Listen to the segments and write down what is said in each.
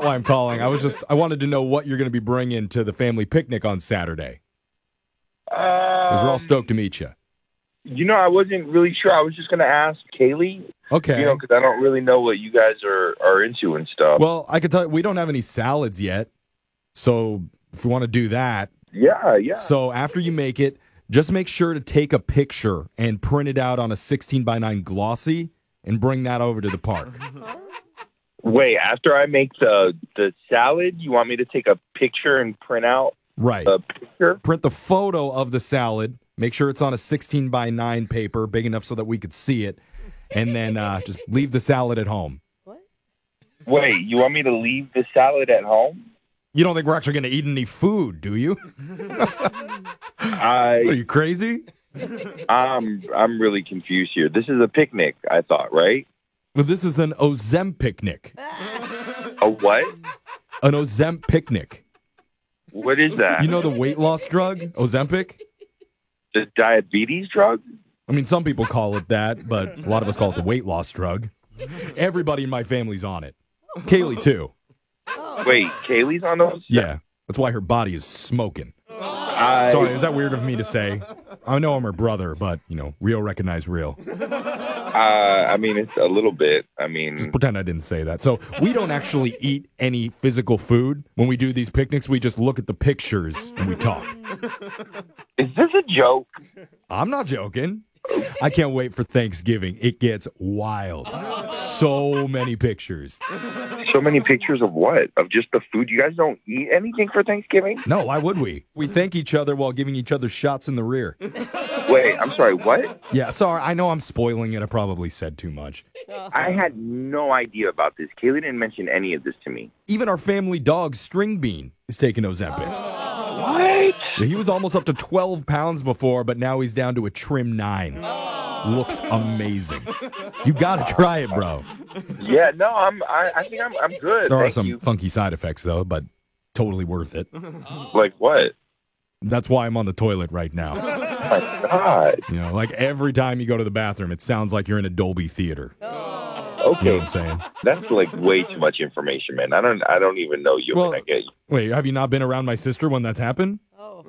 why I'm calling. I wanted to know what you're going to be bringing to the family picnic on Saturday. Because we're all stoked to meet you. I wasn't really sure. I was just going to ask Kaylee. Okay. Because I don't really know what you guys are into and stuff. Well, I can tell you, we don't have any salads yet. So if we want to do that. Yeah. So after you make it, just make sure to take a picture and print it out on a 16:9 glossy and bring that over to the park. Wait, after I make the salad, you want me to take a picture and print out a picture? Print the photo of the salad. Make sure it's on a 16:9 paper, big enough so that we could see it. And then just leave the salad at home. What? Wait, you want me to leave the salad at home? You don't think we're actually going to eat any food, do you? Are you crazy? I'm really confused here. This is a picnic, I thought, right? Well, this is an Ozempic. A what? An Ozempic. What is that? You know the weight loss drug, Ozempic? The diabetes drug? I mean, some people call it that, but a lot of us call it the weight loss drug. Everybody in my family's on it. Kaylee, too. Wait, Kaylee's on those? Yeah, that's why her body is smoking. Sorry, is that weird of me to say? I know I'm her brother, but, real recognize real. I mean, it's a little bit. Just pretend I didn't say that. So we don't actually eat any physical food. When we do these picnics, we just look at the pictures and we talk. Is this a joke? I'm not joking. I can't wait for Thanksgiving. It gets wild. So many pictures. So many pictures of what? Of just the food? You guys don't eat anything for Thanksgiving? No, why would we? We thank each other while giving each other shots in the rear. Wait, I'm sorry, what? Yeah, sorry. I know I'm spoiling it. I probably said too much. I had no idea about this. Kaylee didn't mention any of this to me. Even our family dog, String Bean, is taking Ozempic. What? He was almost up to 12 pounds before, but now he's down to a trim 9. Looks amazing. You got to try it, bro. Yeah, no, I think I'm good. There are Thank some you. funky side effects, though, but totally worth it. Like what? That's why I'm on the toilet right now. Oh my God. Like every time you go to the bathroom, it sounds like you're in a Dolby theater. Okay. You know what I'm saying? That's like way too much information, man. I don't even know you. Well, I get you. Wait, have you not been around my sister when that's happened?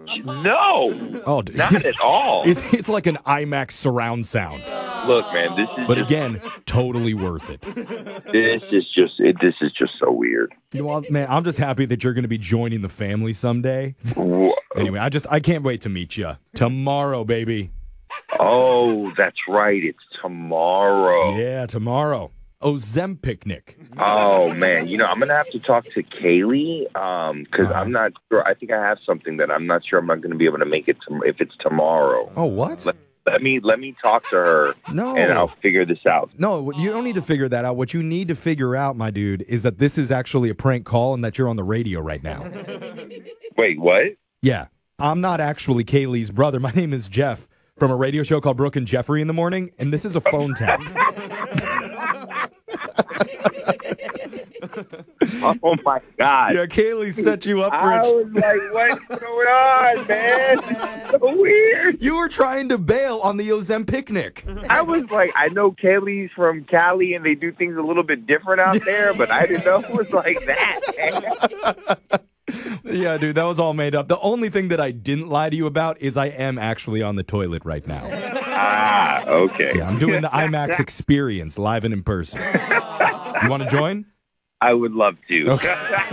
No. Oh, not at all. It's like an IMAX surround sound. Look, man, this is. But again, totally worth it. This is just so weird. Well, man, I'm just happy that you're going to be joining the family someday. Whoa. Anyway, I can't wait to meet you tomorrow, baby. Oh, that's right. It's tomorrow. Yeah, tomorrow. Ozempicnic. Oh man, I'm gonna have to talk to Kaylee because I'm not sure. I think I have something that I'm not sure I'm not going to be able to make it if it's tomorrow. Oh, what? Let me talk to her. No, and I'll figure this out. No, you don't need to figure that out. What you need to figure out, my dude, is that this is actually a prank call and that you're on the radio right now. Wait, what? Yeah, I'm not actually Kaylee's brother. My name is Jeff from a radio show called Brooke and Jeffrey in the Morning, and this is a phone tap. Oh my God! Yeah, Kaylee set you up for I was like, what's going on, man? It's so weird. You were trying to bail on the Ozempicnic. I was like, I know Kaylee's from Cali and they do things a little bit different out there, but I didn't know it was like that, man. Yeah, dude, that was all made up. The only thing that I didn't lie to you about is I am actually on the toilet right now. Ah, okay. Yeah, I'm doing the IMAX experience live and in person. You want to join? I would love to. Okay.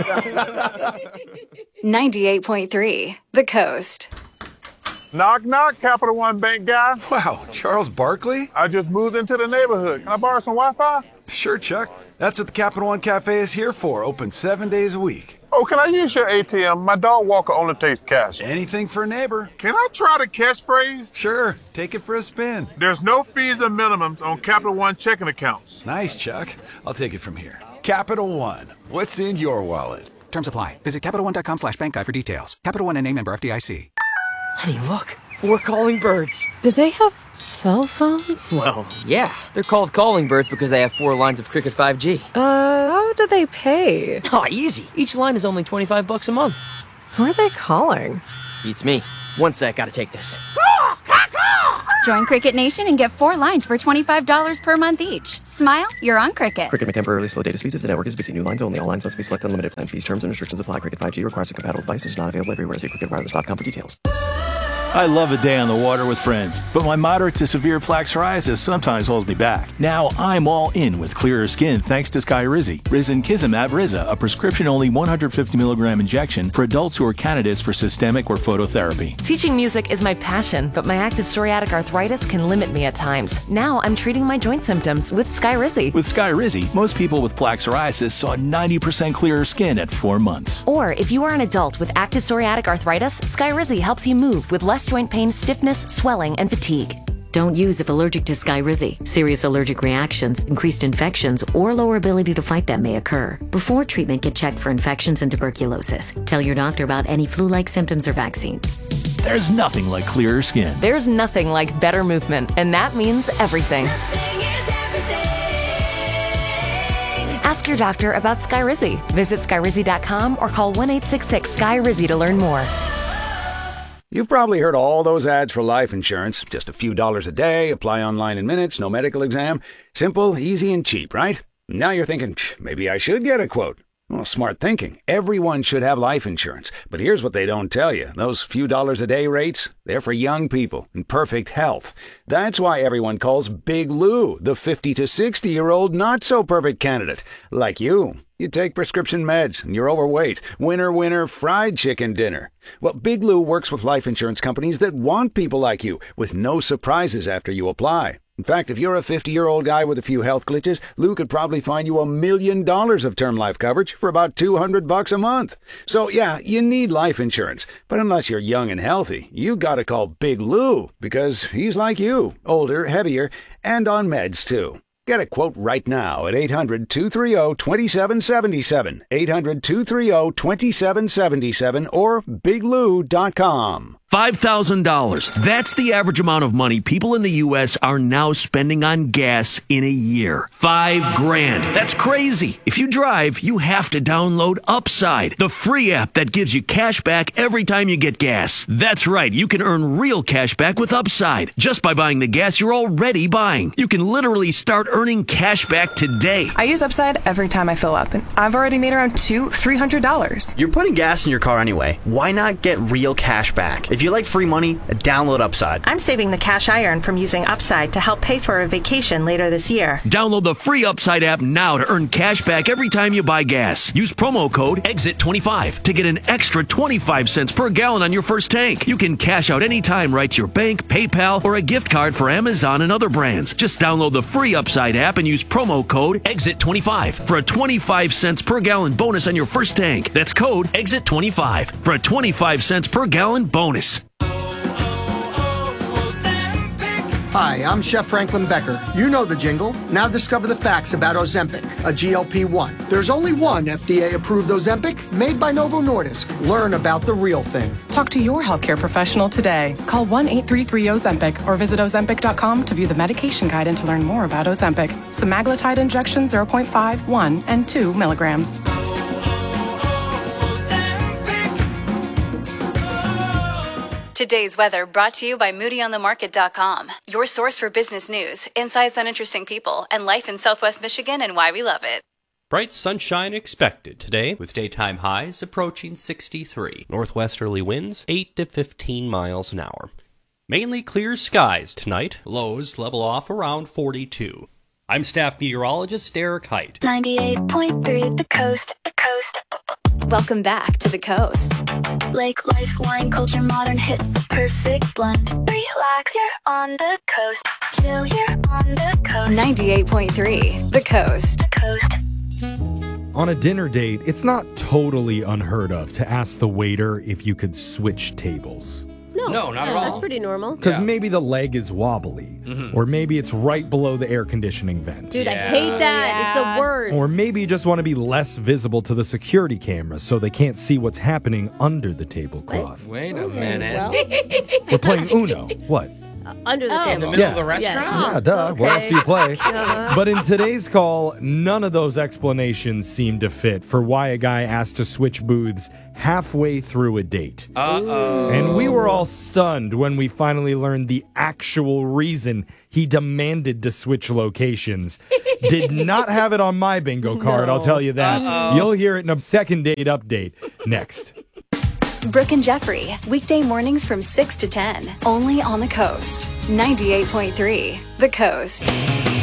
98.3 The Coast. Knock, knock, Capital One Bank guy. Wow, Charles Barkley? I just moved into the neighborhood. Can I borrow some Wi-Fi? Sure, Chuck. That's what the Capital One Cafe is here for. Open 7 days a week. Oh, can I use your ATM? My dog walker only takes cash. Anything for a neighbor. Can I try the catchphrase? Sure, take it for a spin. There's no fees and minimums on Capital One checking accounts. Nice, Chuck. I'll take it from here. Capital One. What's in your wallet? Terms apply. Visit CapitalOne.com/bankguy for details. Capital One and a member FDIC. Honey, look. 4 calling birds. Do they have cell phones? Well, yeah. They're called calling birds because they have 4 lines of Cricket 5G. How do they pay? Oh, easy. Each line is only $25 a month. Who are they calling? Beats me. One sec, gotta take this. Join Cricket Nation and get 4 lines for $25 per month each. Smile, you're on Cricket. Cricket may temporarily slow data speeds if the network is busy. New lines only. All lines must be selected. Unlimited plan fees. Terms and restrictions apply. Cricket 5G requires a compatible device. Is not available everywhere. See cricketwireless.com for details. I love a day on the water with friends, but my moderate to severe plaque psoriasis sometimes holds me back. Now I'm all in with clearer skin thanks to Skyrizi. Risankizumab Riza, a prescription-only 150 milligram injection for adults who are candidates for systemic or phototherapy. Teaching music is my passion, but my active psoriatic arthritis can limit me at times. Now I'm treating my joint symptoms with Skyrizi. With Skyrizi, most people with plaque psoriasis saw 90% clearer skin at 4 months. Or if you are an adult with active psoriatic arthritis, Skyrizi helps you move with less joint pain, stiffness, swelling, and fatigue. Don't use if allergic to Skyrizi. Serious allergic reactions, increased infections, or lower ability to fight them may occur. Before treatment, get checked for infections and tuberculosis. Tell your doctor about any flu-like symptoms or vaccines. There's nothing like clearer skin. There's nothing like better movement, and that means everything. Ask your doctor about Skyrizi. Visit Skyrizi.com or call 1-866-SKY-RIZZI to learn more. You've probably heard all those ads for life insurance. Just a few dollars a day, apply online in minutes, no medical exam. Simple, easy, and cheap, right? Now you're thinking, maybe I should get a quote. Well, smart thinking. Everyone should have life insurance. But here's what they don't tell you. Those few dollars a day rates, they're for young people in perfect health. That's why everyone calls Big Lou the 50 to 60-year-old not-so-perfect candidate. Like you. You take prescription meds and you're overweight. Winner, winner, fried chicken dinner. Well, Big Lou works with life insurance companies that want people like you with no surprises after you apply. In fact, if you're a 50-year-old guy with a few health glitches, Lou could probably find you $1 million of term life coverage for about $200 a month. So yeah, you need life insurance. But unless you're young and healthy, you gotta call Big Lou because he's like you, older, heavier, and on meds too. Get a quote right now at 800-230-2777, 800-230-2777, or biglou.com. $5,000. That's the average amount of money people in the U.S. are now spending on gas in a year. $5,000. That's crazy. If you drive, you have to download Upside, the free app that gives you cash back every time you get gas. That's right. You can earn real cash back with Upside just by buying the gas you're already buying. You can literally start earning cash back today. I use Upside every time I fill up, and I've already made around $300. You're putting gas in your car anyway. Why not get real cash back? If you like free money, download Upside. I'm saving the cash I earn from using Upside to help pay for a vacation later this year. Download the free Upside app now to earn cash back every time you buy gas. Use promo code EXIT25 to get an extra 25 cents per gallon on your first tank. You can cash out anytime right to your bank, PayPal, or a gift card for Amazon and other brands. Just download the free Upside app and use promo code EXIT25 for a 25 cents per gallon bonus on your first tank. That's code EXIT25 for a 25 cents per gallon bonus. Hi, I'm Chef Franklin Becker. You know the jingle. Now discover the facts about Ozempic, a GLP-1. There's only one FDA-approved Ozempic made by Novo Nordisk. Learn about the real thing. Talk to your healthcare professional today. Call 1-833-OZEMPIC or visit Ozempic.com to view the medication guide and to learn more about Ozempic. Semaglutide injection 0.5, 1, and 2 milligrams. Today's weather brought to you by MoodyOnTheMarket.com, your source for business news, insights on interesting people, and life in Southwest Michigan and why we love it. Bright sunshine expected today, with daytime highs approaching 63. Northwesterly winds 8 to 15 miles an hour. Mainly clear skies tonight. Lows level off around 42. I'm staff meteorologist Derek Height. 98.3 The Coast. The Coast. Welcome back to The Coast. Lake life, wine culture, modern hits, the perfect blend. Relax, you're on the coast. Chill, you're on the coast. 98.3 The Coast. The Coast. On a dinner date, it's not totally unheard of to ask the waiter if you could switch tables. No, not at all. That's pretty normal. Because maybe the leg is wobbly, or maybe it's right below the air conditioning vent. Dude, I hate that. It's the worst. Or maybe you just want to be less visible to the security cameras so they can't see what's happening under the tablecloth. Wait a minute. Well, we're playing Uno. What? Under the table. In the middle of the restaurant? Yeah, duh. Okay. What else do you play? Uh-huh. But in today's call, none of those explanations seem to fit for why a guy asked to switch booths halfway through a date. Uh-oh. And we were all stunned when we finally learned the actual reason he demanded to switch locations. Did not have it on my bingo card, I'll tell you that. Uh-oh. You'll hear it in a second date update next. Brooke and Jeffrey, weekday mornings from 6 to 10, only on the Coast. 98.3, The Coast.